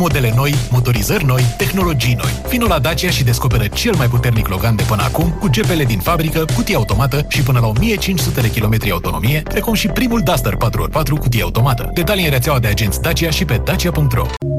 Modele noi, motorizări noi, tehnologii noi. Vino la Dacia și descoperă cel mai puternic Logan de până acum, cu GPL din fabrică, cutie automată și până la 1500 de kilometri autonomie, precum și primul Duster 4x4 cutie automată. Detalii în rețeaua de agenți Dacia și pe dacia.ro.